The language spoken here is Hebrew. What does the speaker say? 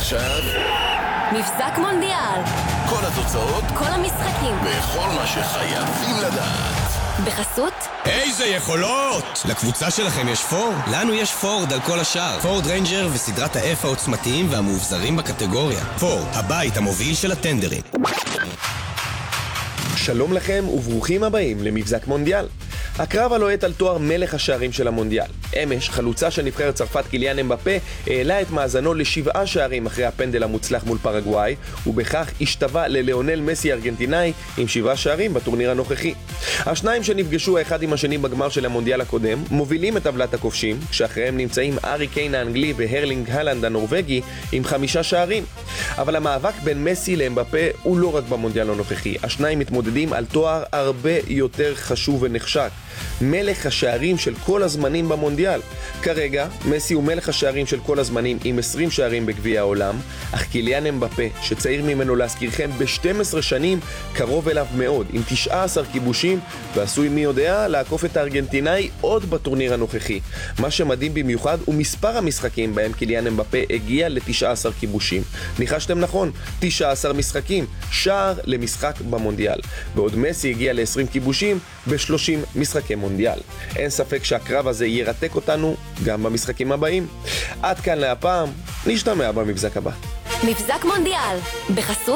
ועכשיו, מבזק מונדיאל. כל התוצאות, כל המשחקים. וכל מה שחייבים לדעת. בחסות? איזה יכולות! לקבוצה שלכם יש פורד? לנו יש פורד על כל השאר. פורד ריינג'ר וסדרת ה-F העוצמתיים והמאובזרים בקטגוריה. פורד, הבית המוביל של הטנדרים. שלום לכם וברוכים הבאים למבזק מונדיאל. הקרב הלוהט על תואר מלך השערים של המונדיאל. אמש, חלוצה של נבחרת צרפת קיליאן אמבפה העלה את מאזנו ל7 שערים אחרי הפנדל המוצלח מול פרגוואי, ובכך השתווה לליאונל מסי ארגנטינאי עם 7 שערים בטורניר הנוכחי. השניים שנפגשו האחד עם השני בגמר של המונדיאל הקודם מובילים את טבלת הכובשים, כשאחריהם נמצאים ארי קיין האנגלי והרלינג הלנד הנורווגי עם 5 שערים. אבל המאבק בין מסי לאמבפה הוא לא רק במונדיאל הנוכחי. השניים מתמודדים על תואר הרבה יותר חשוב ונחשק, מלך השערים של כל הזמנים במונדיאל. כרגע מסי הוא מלך השערים של כל הזמנים עם 20 שערים בגביע העולם, אך קיליאן אמבפה, שצעיר ממנו להזכירכם ב-12 שנים, קרוב אליו מאוד עם 19 כיבושים, ועשוי מי יודע לעקוף את הארגנטינאי עוד בטורניר הנוכחי. מה שמדהים במיוחד הוא מספר המשחקים בהם קיליאן אמבפה הגיע ל-19 כיבושים. ניחשתם נכון, 19 משחקים, שער למשחק במונדיאל, בעוד מסי הגיע ל-20 כיבושים ב-30 משחקי מונדיאל. אין ספק שהקרב הזה ירתק אותנו גם במשחקים הבאים. עד כאן להפעם, נשתמע במבזק הבא. מבזק מונדיאל. בחסות?